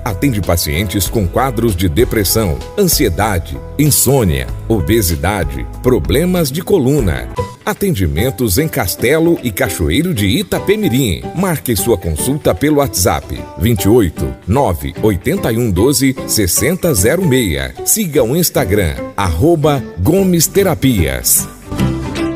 Atende pacientes com quadros de depressão, ansiedade, insônia, obesidade, problemas de coluna. Atendimentos em Castelo e Cachoeiro de Itapemirim. Marque sua consulta pelo WhatsApp 28 981 12 6006. Siga o Instagram @Gomes Terapias.